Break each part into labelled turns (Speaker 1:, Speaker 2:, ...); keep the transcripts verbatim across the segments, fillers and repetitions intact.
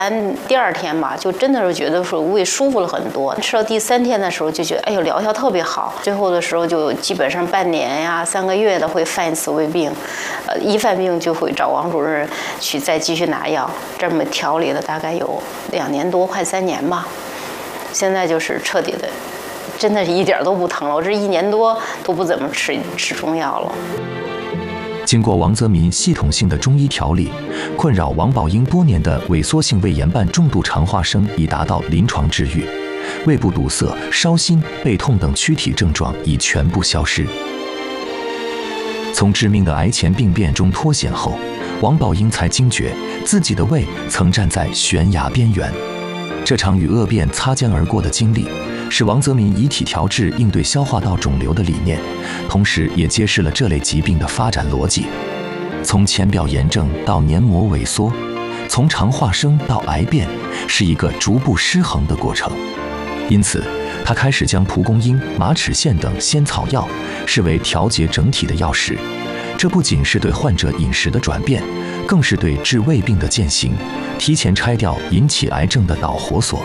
Speaker 1: 咱第二天吧，就真的是觉得说胃舒服了很多。吃到第三天的时候，就觉得哎呦疗效特别好。最后的时候就基本上半年呀、三个月的会犯一次胃病，呃，一犯病就会找王主任去再继续拿药，这么调理了大概有两年多，快三年吧。现在就是彻底的，真的是一点都不疼了。我这一年多都不怎么吃吃中药了。
Speaker 2: 经过王泽民系统性的中医调理，困扰王宝英多年的萎缩性胃炎伴重度肠化生已达到临床治愈，胃部堵塞、烧心、背痛等躯体症状已全部消失。从致命的癌前病变中脱险后，王宝英才惊觉自己的胃曾站在悬崖边缘。这场与恶变擦肩而过的经历，是王泽民遗体调治应对消化道肿瘤的理念，同时也揭示了这类疾病的发展逻辑。从浅表炎症到黏膜萎缩，从肠化生到癌变，是一个逐步失衡的过程。因此，他开始将蒲公英、马齿苋等仙草药视为调节整体的药食。这不仅是对患者饮食的转变，更是对治胃病的践行，提前拆掉引起癌症的导火索。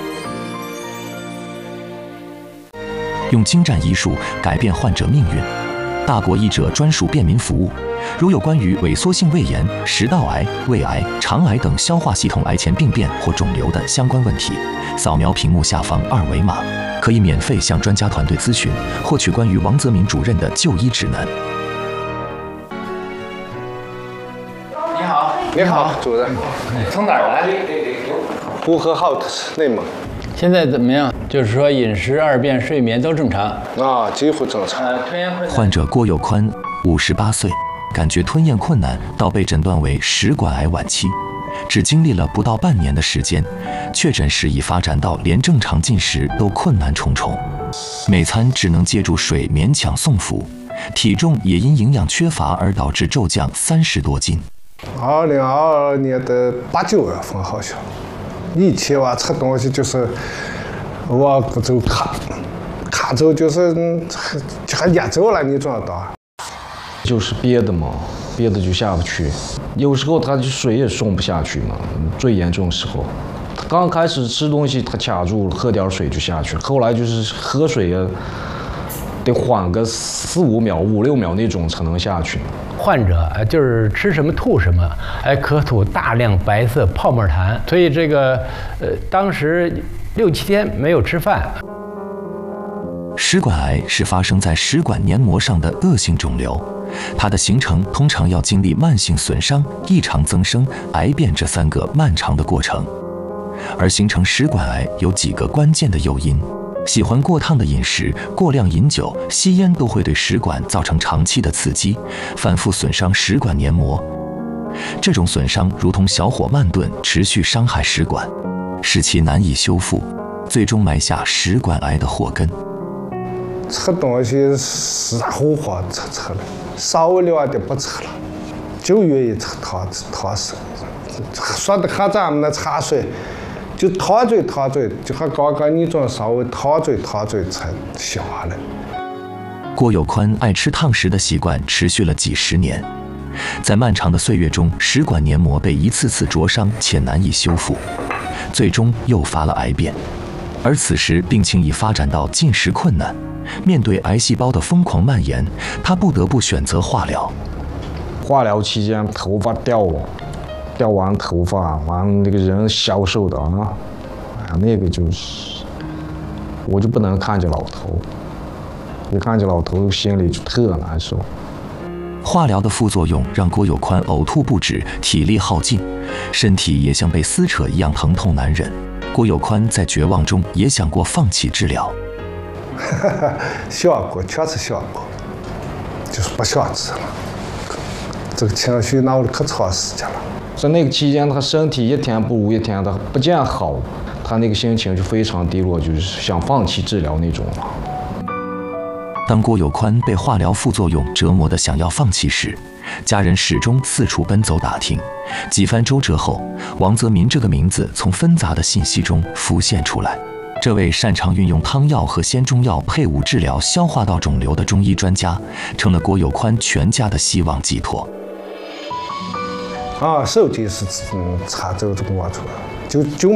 Speaker 2: 用精湛医术改变患者命运，大国医者专属便民服务。如有关于萎缩性胃炎、食道癌、胃癌、肠癌等消化系统癌前病变或肿瘤的相关问题，扫描屏幕下方二维码，可以免费向专家团队咨询，获取关于王泽民主任的就医指南。
Speaker 3: 你好，
Speaker 4: 你好，主任。
Speaker 3: 从哪儿来？
Speaker 4: 呼和浩特，内蒙。
Speaker 3: 现在怎么样？就是说饮食、二便、睡眠都正常
Speaker 4: 啊，几乎正常。
Speaker 3: 呃，吞咽困难。
Speaker 2: 患者郭有宽，五十八岁，感觉吞咽困难，到被诊断为食管癌晚期，只经历了不到半年的时间，确诊时已发展到连正常进食都困难重重，每餐只能借助水勉强送服，体重也因营养缺乏而导致骤降三十多斤。
Speaker 4: 二零二二年的八九月份好像，以前我吃东西就是我就卡卡住，就是就还压住了，你知道吧？
Speaker 5: 就是憋的嘛，憋的就下不去，有时候他就水也送不下去嘛，最严重的时候。刚开始吃东西他卡住了，喝点水就下去了，后来就是喝水呀，得缓个四五秒、五六秒那种才能下去。
Speaker 3: 患者就是吃什么吐什么，还可吐大量白色泡沫痰，所以这个呃当时六七天没有吃饭。
Speaker 2: 食管癌是发生在食管黏膜上的恶性肿瘤，它的形成通常要经历慢性损伤、异常增生、癌变这三个漫长的过程。而形成食管癌有几个关键的诱因。喜欢过烫的饮食、过量饮酒、吸烟都会对食管造成长期的刺激，反复损伤食管黏膜。这种损伤如同小火慢炖，持续伤害食管，使其难以修复，最终埋下食管癌的祸根。
Speaker 4: 吃东西热乎乎吃吃了，稍微了就不吃了，就愿意吃汤汤水，说的和咱们的茶水。就烫嘴烫嘴，就和刚刚你种稍微烫嘴烫嘴才下来。
Speaker 2: 郭有宽爱吃烫食的习惯持续了几十年，在漫长的岁月中，食管黏膜被一次次灼伤且难以修复，最终诱发了癌变。而此时病情已发展到进食困难，面对癌细胞的疯狂蔓延，他不得不选择化疗。
Speaker 5: 化疗期间头发掉了。掉完头发，完那个人消瘦的啊，哎呀，那个就是，我就不能看着老头，一看着老头心里就特难受。
Speaker 2: 化疗的副作用让郭有宽呕吐不止，体力耗尽，身体也像被撕扯一样疼痛难忍。郭有宽在绝望中也想过放弃治疗，
Speaker 4: 想过，确实想过，就是不想治了，这个情绪闹得可长时间了。
Speaker 5: 在那个期间，他身体一天不如一天，他不见好，他那个心情就非常低落，就是想放弃治疗那种了。
Speaker 2: 当郭有宽被化疗副作用折磨得想要放弃时，家人始终四处奔走打听。几番周折后，王泽民这个名字从纷杂的信息中浮现出来。这位擅长运用汤药和鲜中药配伍治疗消化道肿瘤的中医专家，成了郭有宽全家的希望寄托。
Speaker 4: 啊，手机是嗯查走这个网出来， 就就